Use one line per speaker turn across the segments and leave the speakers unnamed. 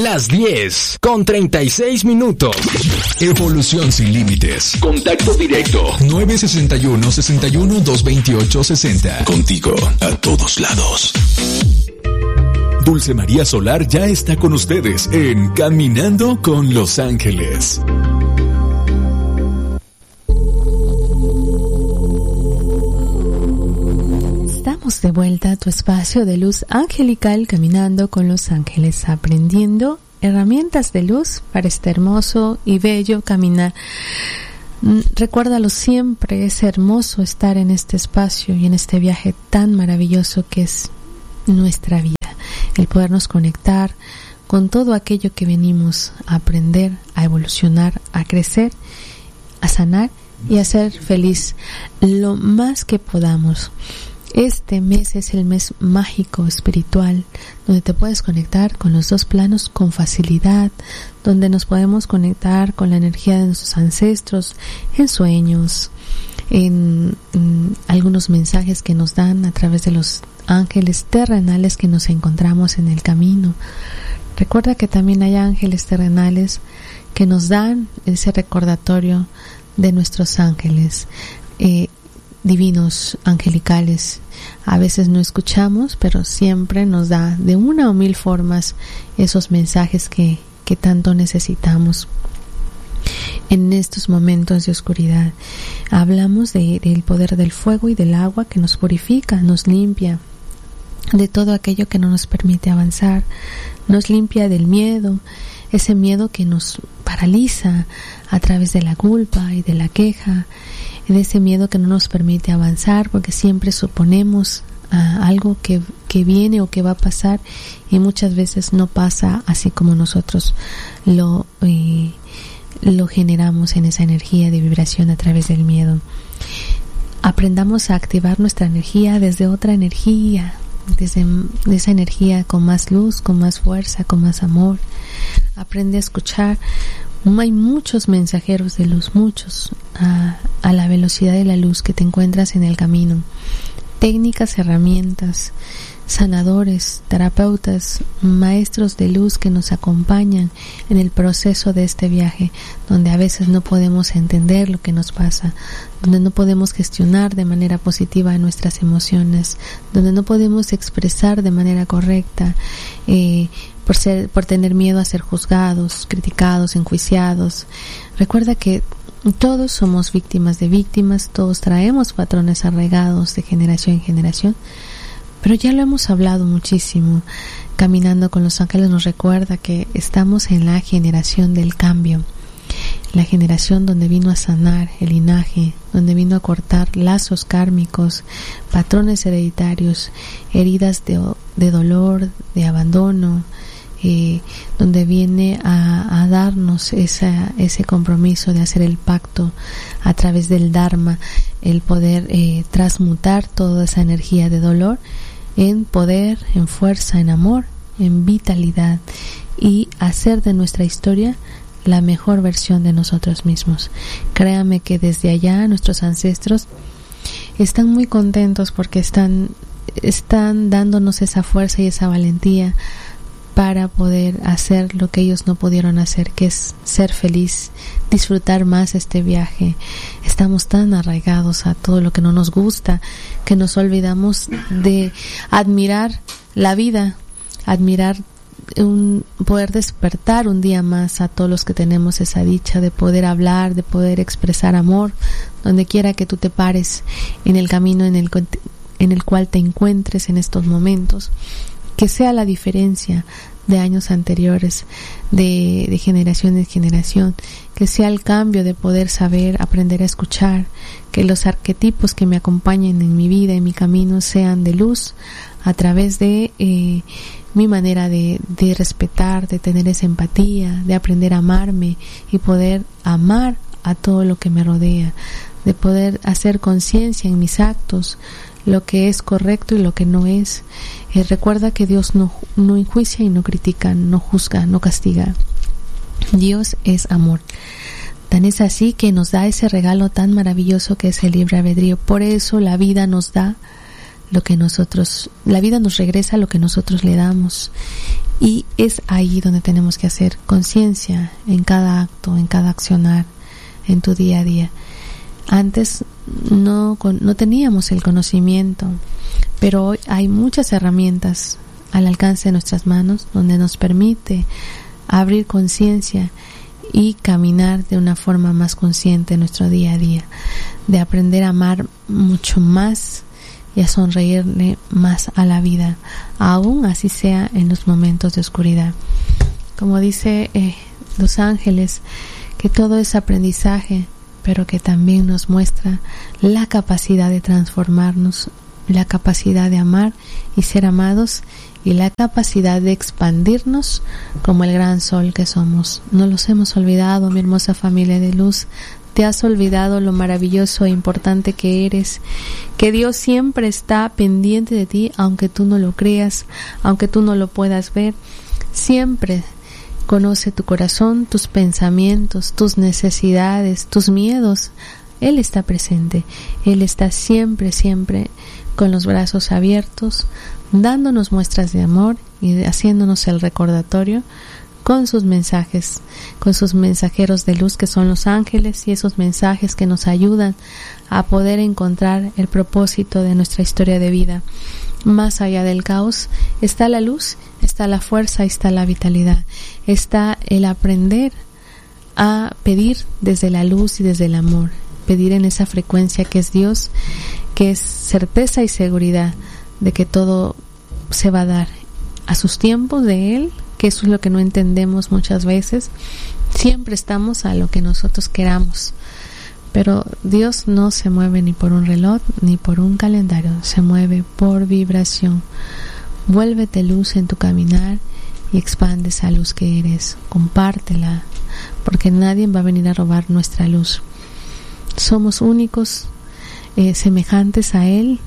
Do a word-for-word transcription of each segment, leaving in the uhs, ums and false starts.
Las diez con treinta y seis minutos.
Evolución sin límites.
Contacto directo.
nueve seis uno, seis uno, dos dos ocho, seis cero. Contigo a todos lados. Dulce María Solar ya está con ustedes en Caminando con Los Ángeles.
Estamos de vuelta a tu espacio de luz angelical, Caminando con Los Ángeles, aprendiendo herramientas de luz para este hermoso y bello caminar. Recuérdalo siempre, es hermoso estar en este espacio y en este viaje tan maravilloso que es nuestra vida. El podernos conectar con todo aquello que venimos a aprender, a evolucionar, a crecer, a sanar y a ser feliz lo más que podamos. Este mes es el mes mágico espiritual, donde te puedes conectar con los dos planos con facilidad, donde nos podemos conectar con la energía de nuestros ancestros en sueños, en, en algunos mensajes que nos dan a través de los ángeles terrenales que nos encontramos en el camino. Recuerda que también hay ángeles terrenales que nos dan ese recordatorio de nuestros ángeles eh, divinos, angelicales. A veces no escuchamos, pero siempre nos da de una o mil formas esos mensajes que, que tanto necesitamos. En estos momentos de oscuridad hablamos de, del poder del fuego y del agua que nos purifica, nos limpia de todo aquello que no nos permite avanzar, nos limpia del miedo, ese miedo que nos paraliza a través de la culpa y de la queja, de ese miedo que no nos permite avanzar porque siempre suponemos uh, algo que, que viene o que va a pasar y muchas veces no pasa así como nosotros lo, eh, lo generamos en esa energía de vibración a través del miedo. Aprendamos a activar nuestra energía desde otra energía, desde esa energía con más luz, con más fuerza, con más amor. Aprende a escuchar. Hay muchos mensajeros de luz, muchos, a, a la velocidad de la luz que te encuentras en el camino. Técnicas, herramientas, sanadores, terapeutas, maestros de luz que nos acompañan en el proceso de este viaje, donde a veces no podemos entender lo que nos pasa, donde no podemos gestionar de manera positiva nuestras emociones, donde no podemos expresar de manera correcta, eh, por ser, por tener miedo a ser juzgados, criticados, enjuiciados. Recuerda que todos somos víctimas de víctimas, todos traemos patrones arraigados de generación en generación, pero ya lo hemos hablado muchísimo. Caminando con Los Ángeles nos recuerda que estamos en la generación del cambio, la generación donde vino a sanar el linaje, donde vino a cortar lazos kármicos, patrones hereditarios, heridas de, de dolor, de abandono, Eh, donde viene a, a darnos esa, ese compromiso de hacer el pacto a través del Dharma, el poder eh, transmutar toda esa energía de dolor en poder, en fuerza, en amor, en vitalidad y hacer de nuestra historia la mejor versión de nosotros mismos. Créame que desde allá nuestros ancestros están muy contentos porque están, están dándonos esa fuerza y esa valentía para poder hacer lo que ellos no pudieron hacer, que es ser feliz, disfrutar más este viaje. Estamos tan arraigados a todo lo que no nos gusta que nos olvidamos de admirar la vida, admirar un, poder despertar un día más a todos los que tenemos esa dicha de poder hablar, de poder expresar amor, donde quiera que tú te pares en el camino en el, en el cual te encuentres en estos momentos. Que sea la diferencia de años anteriores, de, de generación en generación, que sea el cambio de poder saber, aprender a escuchar, que los arquetipos que me acompañen en mi vida, en mi camino, sean de luz, a través de eh, mi manera de, de respetar, de tener esa empatía, de aprender a amarme y poder amar a todo lo que me rodea, de poder hacer conciencia en mis actos, lo que es correcto y lo que no es. Eh, recuerda que Dios no, no enjuicia y no critica, no juzga, no castiga. Dios es amor. Tan es así que nos da ese regalo tan maravilloso que es el libre albedrío. Por eso la vida nos da lo que nosotros, la vida nos regresa lo que nosotros le damos. Y es ahí donde tenemos que hacer conciencia en cada acto, en cada accionar, en tu día a día. Antes no, no teníamos el conocimiento, pero hoy hay muchas herramientas al alcance de nuestras manos donde nos permite abrir conciencia y caminar de una forma más consciente en nuestro día a día, de aprender a amar mucho más y a sonreírle más a la vida, aún así sea en los momentos de oscuridad. Como dice eh, Los Ángeles, que todo es aprendizaje, pero que también nos muestra la capacidad de transformarnos, la capacidad de amar y ser amados, y la capacidad de expandirnos como el gran sol que somos. No los hemos olvidado, mi hermosa familia de luz. Te has olvidado lo maravilloso e importante que eres, que Dios siempre está pendiente de ti, aunque tú no lo creas, aunque tú no lo puedas ver. Siempre conoce tu corazón, tus pensamientos, tus necesidades, tus miedos. Él está presente. Él está siempre, siempre con los brazos abiertos, dándonos muestras de amor y haciéndonos el recordatorio con sus mensajes, con sus mensajeros de luz que son los ángeles, y esos mensajes que nos ayudan a poder encontrar el propósito de nuestra historia de vida. Más allá del caos está la luz, está la fuerza, está la vitalidad, está el aprender a pedir desde la luz y desde el amor, pedir en esa frecuencia que es Dios, que es certeza y seguridad de que todo se va a dar a sus tiempos de Él, que eso es lo que no entendemos muchas veces. Siempre estamos a lo que nosotros queramos, pero Dios no se mueve ni por un reloj ni por un calendario, se mueve por vibración. Vuélvete luz en tu caminar y expande esa luz que eres, compártela, porque nadie va a venir a robar nuestra luz. Somos únicos, eh, semejantes a Él,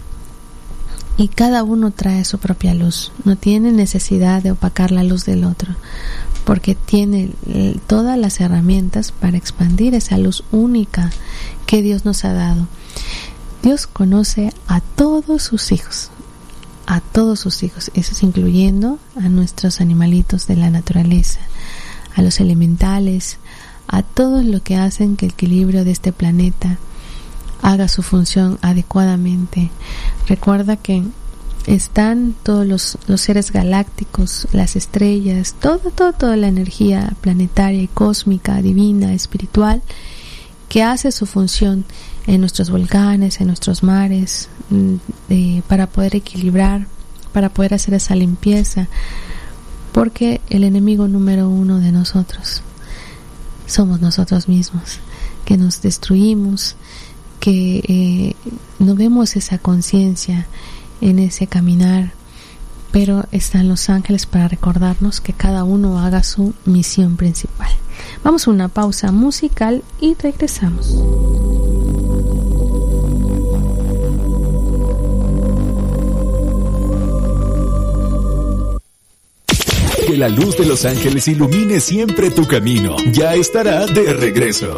y cada uno trae su propia luz. No tiene necesidad de opacar la luz del otro, porque tiene eh, todas las herramientas para expandir esa luz única que Dios nos ha dado. Dios conoce a todos sus hijos, a todos sus hijos, eso es incluyendo a nuestros animalitos de la naturaleza, a los elementales, a todos los que hacen que el equilibrio de este planeta haga su función adecuadamente. Recuerda que están todos los, los seres galácticos, las estrellas, todo, todo, toda la energía planetaria y cósmica, divina, espiritual, que hace su función en nuestros volcanes, en nuestros mares, eh, para poder equilibrar, para poder hacer esa limpieza, porque el enemigo número uno de nosotros somos nosotros mismos, que nos destruimos, que eh, no vemos esa conciencia en ese caminar, pero están los ángeles para recordarnos que cada uno haga su misión principal. Vamos a una pausa musical y regresamos.
Que la luz de los ángeles ilumine siempre tu camino. Ya estará de regreso.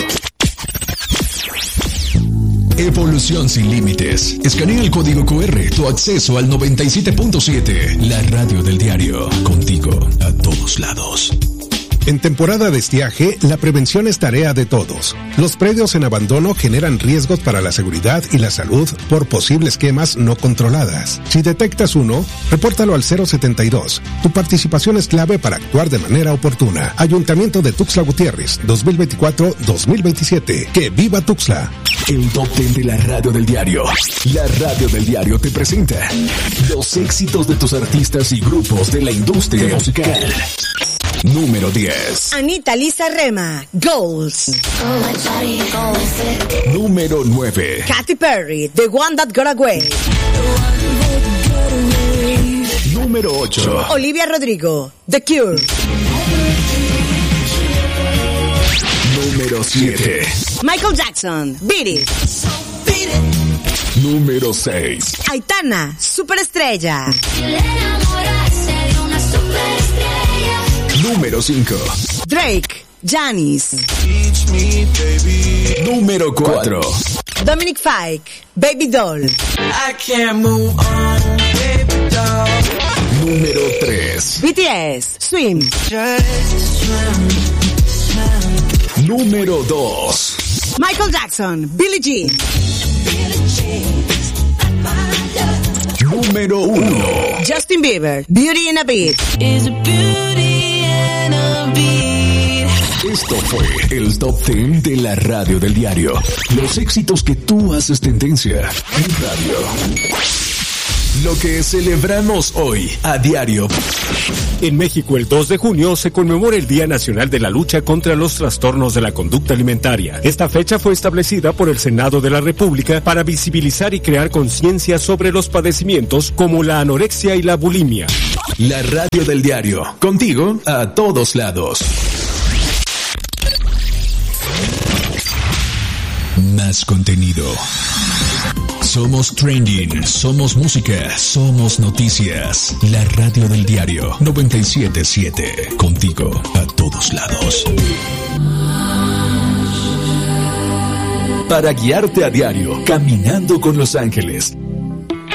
Evolución sin límites. Escanea el código cu erre, tu acceso al noventa y siete punto siete, la radio del diario. Contigo a todos lados.
En temporada de estiaje, la prevención es tarea de todos. Los predios en abandono generan riesgos para la seguridad y la salud por posibles quemas no controladas. Si detectas uno, repórtalo al cero setenta y dos. Tu participación es clave para actuar de manera oportuna. Ayuntamiento de Tuxtla Gutiérrez, dos mil veinticuatro a dos mil veintisiete. ¡Que viva Tuxtla!
El top ten de la radio del diario. La radio del diario te presenta los éxitos de tus artistas y grupos de la industria musical. Número diez.
Anita Lisa Rema, Goals.
Número nueve.
Katy Perry, The One That Got Away.
Número ocho.
Olivia Rodrigo, The Cure.
Número siete.
Michael Jackson, Beat It.
Número seis.
Aitana, Superestrella.
Número cinco.
Drake, Janis.
Número cuatro.
Dominic Fike, Baby Doll.
Número tres. Ángeles.
B T S, Swim.
Número dos.
Michael Jackson, Billie Jean.
Número uno.
Justin Bieber, Beauty and a Beat.
Esto fue el Top diez de la radio del diario. Los éxitos que tú haces tendencia en radio. Lo que celebramos hoy a diario.
En México, el dos de junio se conmemora el Día Nacional de la Lucha contra los Trastornos de la Conducta Alimentaria. Esta fecha fue establecida por el Senado de la República para visibilizar y crear conciencia sobre los padecimientos como la anorexia y la bulimia.
La radio del diario, contigo a todos lados. Más contenido. Somos trending, somos música, somos noticias. La radio del diario noventa y siete punto siete. Contigo a todos lados. Para guiarte a diario, caminando con Los Ángeles.